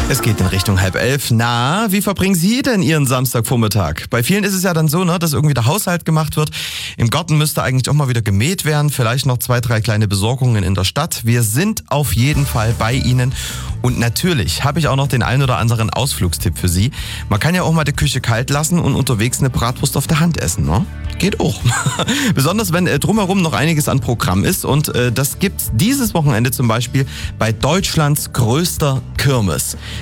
Es geht in Richtung 10:30. Na, wie verbringen Sie denn Ihren Samstagvormittag? Bei vielen ist es ja dann so, dass irgendwie der Haushalt gemacht wird. Im Garten müsste eigentlich auch mal wieder gemäht werden. Vielleicht noch 2, 3 kleine Besorgungen in der Stadt. Wir sind auf jeden Fall bei Ihnen. Und natürlich habe ich auch noch den ein oder anderen Ausflugstipp für Sie. Man kann ja auch mal die Küche kalt lassen und unterwegs eine Bratwurst auf der Hand essen, ne? Geht auch. Besonders wenn drumherum noch einiges an Programm ist. Und das gibt's dieses Wochenende zum Beispiel bei Deutschlands größter Kirmes.